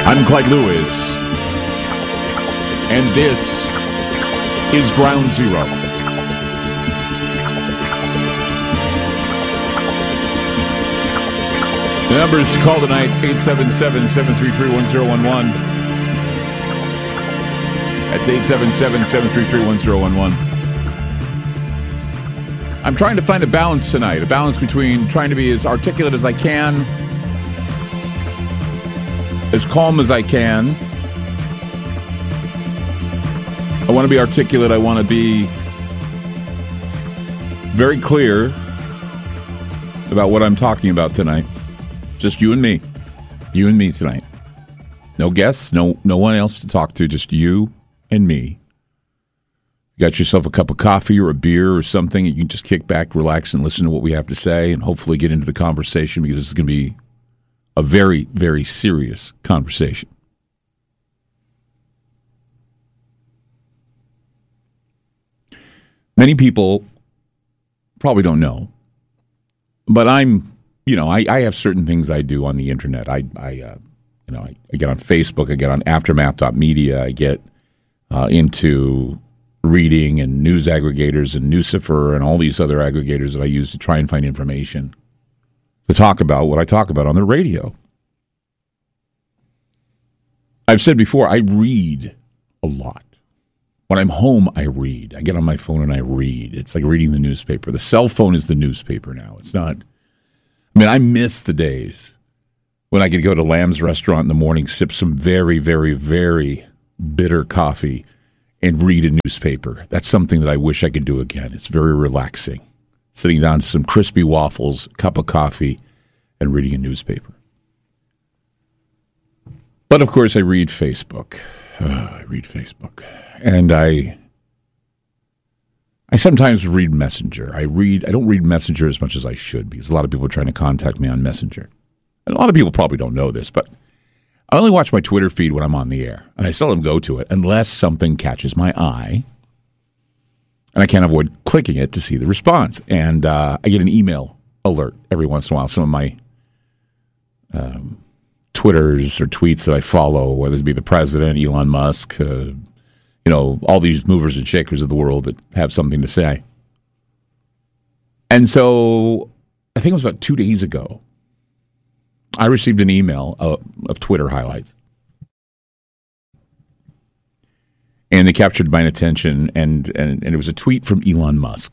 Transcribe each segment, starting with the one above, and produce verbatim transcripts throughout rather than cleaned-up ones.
I'm Clyde Lewis, and this is Ground Zero. The numbers to call tonight, eight seven seven, seven three three, one zero one one. That's eight seven seven, seven three three, one zero one one. I'm trying to find a balance tonight, a balance between trying to be as articulate as I can, as calm as I can. I want to be articulate. I want to be very clear about what I'm talking about tonight. Just you and me. You and me tonight. No guests, no no one else to talk to, just you and me. You got yourself a cup of coffee or a beer or something, you can just kick back, relax, and listen to what we have to say and hopefully get into the conversation, because this is going to be a very, very serious conversation. Many people probably don't know, but I'm, you know, I, I have certain things I do on the internet. I, I uh, you know, I, I get on Facebook, I get on aftermath dot media, I get uh, into reading and news aggregators and Newsifer and all these other aggregators that I use to try and find information to talk about what I talk about on the radio. I've said before, I read a lot. When I'm home, I read. I get on my phone and I read. It's like reading the newspaper. The cell phone is the newspaper now. It's not, I mean, I miss the days when I could go to Lamb's restaurant in the morning, sip some very, very, very bitter coffee, and read a newspaper. That's something that I wish I could do again. It's very relaxing. Sitting down to some crispy waffles, cup of coffee, and reading a newspaper. But, of course, I read Facebook. Uh, I read Facebook. And I I sometimes read Messenger. I read. I don't read Messenger as much as I should, because a lot of people are trying to contact me on Messenger. And a lot of people probably don't know this, but I only watch my Twitter feed when I'm on the air, and I seldom go to it unless something catches my eye, and I can't avoid clicking it to see the response. And uh, I get an email alert every once in a while. Some of my um, Twitters or tweets that I follow, whether it be the president, Elon Musk, uh, you know, all these movers and shakers of the world that have something to say. And so I think it was about two days ago, I received an email of, of Twitter highlights. And they captured my attention, and, and, and it was a tweet from Elon Musk.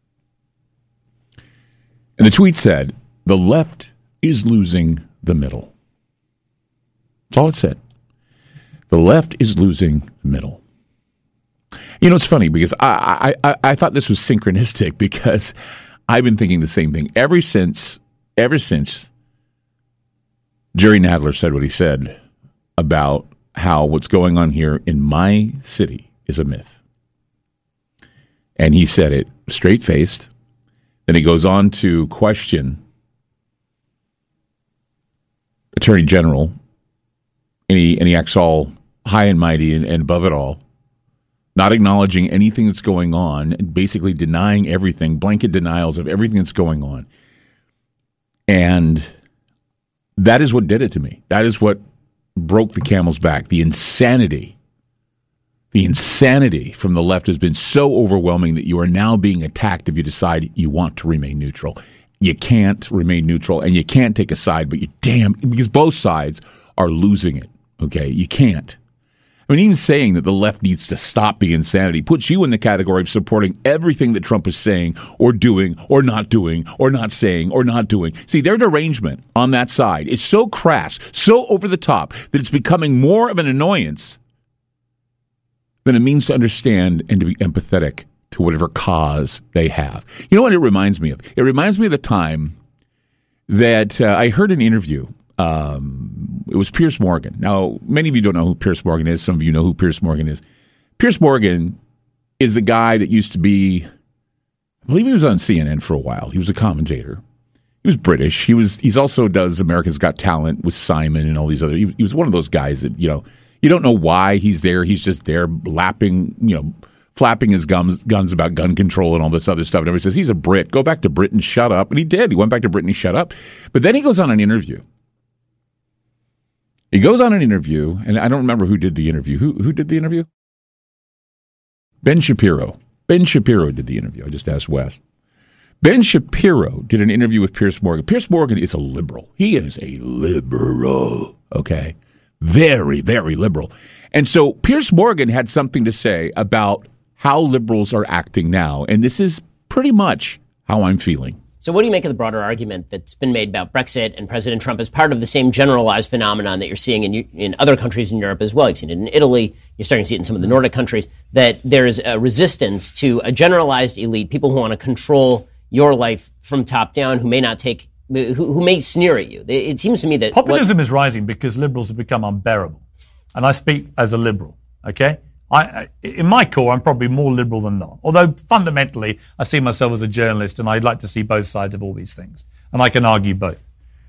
And the tweet said, "The left is losing the middle." That's all it said. The left is losing the middle. You know, it's funny, because I, I, I, I thought this was synchronistic, because I've been thinking the same thing ever since, ever since Jerry Nadler said what he said about how what's going on here in my city is a myth. And he said it straight-faced. Then he goes on to question Attorney General, and he, and he acts all high and mighty and, and above it all, not acknowledging anything that's going on, and basically denying everything, blanket denials of everything that's going on. And that is what did it to me. That is what broke the camel's back. The insanity, the insanity from the left has been so overwhelming that you are now being attacked if you decide you want to remain neutral. You can't remain neutral, and you can't take a side, but you damn, because both sides are losing it, okay? You can't. I mean, even saying that the left needs to stop the insanity puts you in the category of supporting everything that Trump is saying or doing or not doing or not saying or not doing. See, their derangement on that side is so crass, so over the top, that it's becoming more of an annoyance than it means to understand and to be empathetic to whatever cause they have. You know what it reminds me of? It reminds me of the time that uh, I heard an interview. Um, it was Piers Morgan. Now, many of you don't know who Piers Morgan is. Some of you know who Piers Morgan is. Piers Morgan is the guy that used to be, I believe he was on C N N for a while. He was a commentator. He was British. He was. He's also does America's Got Talent with Simon and all these other. He, he was one of those guys that, you know, you don't know why he's there. He's just there lapping, you know, flapping his gums, guns about gun control and all this other stuff. And everybody says, he's a Brit. Go back to Britain, shut up. And he did. He went back to Britain, he shut up. But then he goes on an interview. He goes on an interview, and I don't remember who did the interview. Who who did the interview? Ben Shapiro. Ben Shapiro did the interview. I just asked Wes. Ben Shapiro did an interview with Piers Morgan. Piers Morgan is a liberal. He is a liberal, okay? Very, very liberal. And so Piers Morgan had something to say about how liberals are acting now, and this is pretty much how I'm feeling. So what do you make of the broader argument that's been made about Brexit and President Trump as part of the same generalized phenomenon that you're seeing in in other countries in Europe as well? You've seen it in Italy. You're starting to see it in some of the Nordic countries, that there is a resistance to a generalized elite, people who want to control your life from top down, who may not take, who, who may sneer at you. It seems to me that populism what, is rising because liberals have become unbearable. And I speak as a liberal, okay? I, in my core, I'm probably more liberal than not. Although fundamentally, I see myself as a journalist and I'd like to see both sides of all these things. And I can argue both.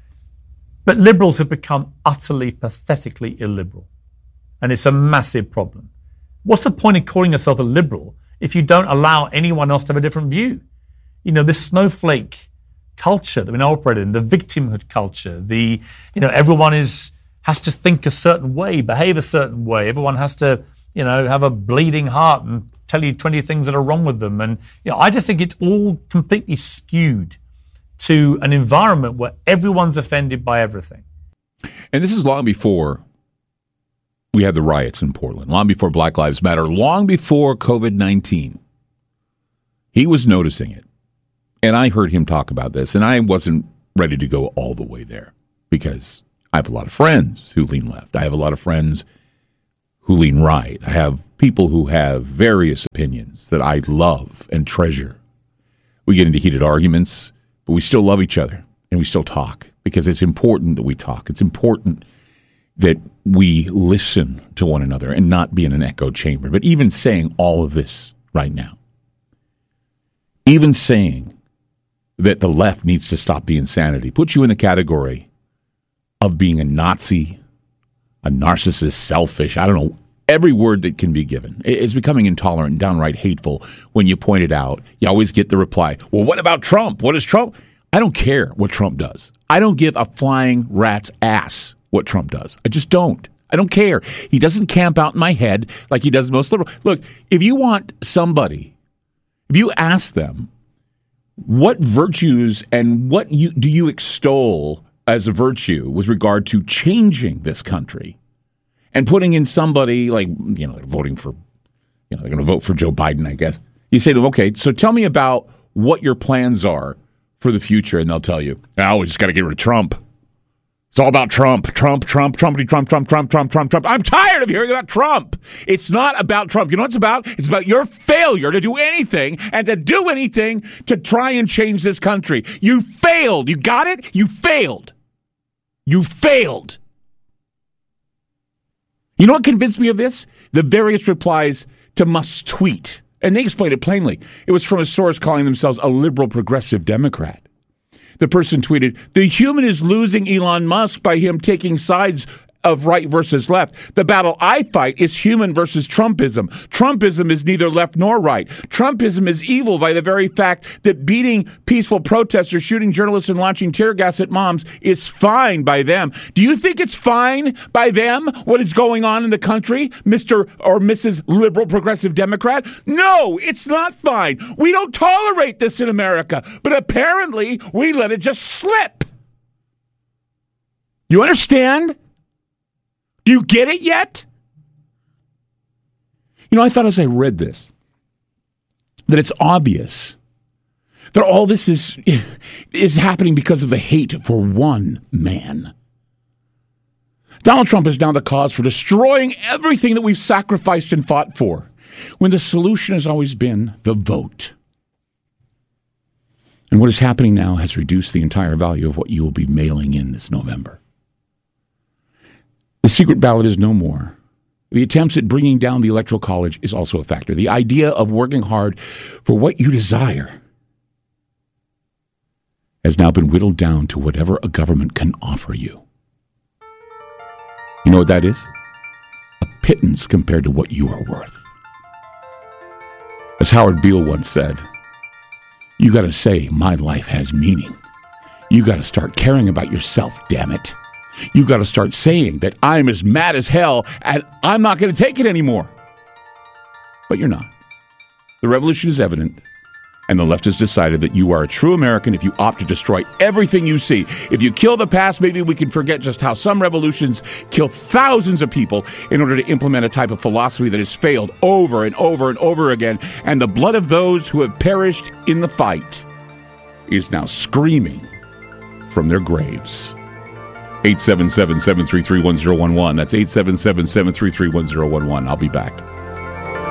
But liberals have become utterly, pathetically illiberal. And it's a massive problem. What's the point of calling yourself a liberal if you don't allow anyone else to have a different view? You know, this snowflake culture that we now operate in, the victimhood culture, the, you know, everyone is has to think a certain way, behave a certain way. Everyone has to, you know, have a bleeding heart and tell you twenty things that are wrong with them. And, you know, I just think it's all completely skewed to an environment where everyone's offended by everything. And this is long before we had the riots in Portland, long before Black Lives Matter, long before covid nineteen. He was noticing it. And I heard him talk about this, and I wasn't ready to go all the way there because I have a lot of friends who lean left. I have a lot of friends who lean right. I have people who have various opinions that I love and treasure. We get into heated arguments, but we still love each other, and we still talk because it's important that we talk. It's important that we listen to one another and not be in an echo chamber. But even saying all of this right now, even saying that the left needs to stop the insanity puts you in the category of being a Nazi, a narcissist, selfish, I don't know, every word that can be given. It's becoming intolerant and downright hateful when you point it out. You always get the reply, well, what about Trump? What is Trump? I don't care what Trump does. I don't give a flying rat's ass what Trump does. I just don't. I don't care. He doesn't camp out in my head like he does most liberals. Look, if you want somebody, if you ask them, what virtues and what you, do you extol as a virtue with regard to changing this country and putting in somebody like, you know, they're voting for, you know, they're going to vote for Joe Biden, I guess. You say to them, okay, so tell me about what your plans are for the future. And they'll tell you, oh, we just got to get rid of Trump. It's all about Trump, Trump, Trump, Trump, Trump, Trump, Trump, Trump, Trump, Trump. I'm tired of hearing about Trump. It's not about Trump. You know what it's about? It's about your failure to do anything and to do anything to try and change this country. You failed. You got it? You failed. You failed. You know what convinced me of this? The various replies to Musk's tweet. And they explained it plainly. It was from a source calling themselves a liberal progressive Democrat. The person tweeted, the human is losing Elon Musk by him taking sides of right versus left. The battle I fight is human versus Trumpism. Trumpism is neither left nor right. Trumpism is evil by the very fact that beating peaceful protesters, shooting journalists, and launching tear gas at moms is fine by them. Do you think it's fine by them what is going on in the country, Mister or Missus Liberal Progressive Democrat? No, it's not fine. We don't tolerate this in America, but apparently we let it just slip. You understand? Do you get it yet? You know, I thought as I read this, that it's obvious that all this is, is happening because of the hate for one man. Donald Trump is now the cause for destroying everything that we've sacrificed and fought for, when the solution has always been the vote. And what is happening now has reduced the entire value of what you will be mailing in this November. The secret ballot is no more. The attempts at bringing down the Electoral College is also a factor. The idea of working hard for what you desire has now been whittled down to whatever a government can offer you. You know what that is? A pittance compared to what you are worth. As Howard Beale once said, you got to say, my life has meaning. You got to start caring about yourself, damn it. You got to start saying that I'm as mad as hell and I'm not going to take it anymore. But you're not. The revolution is evident. And the left has decided that you are a true American if you opt to destroy everything you see. If you kill the past, maybe we can forget just how some revolutions kill thousands of people in order to implement a type of philosophy that has failed over and over and over again. And the blood of those who have perished in the fight is now screaming from their graves. eight seven seven, seven three three, one zero one one. That's eight seven seven, seven three three, one zero one one. I'll be back.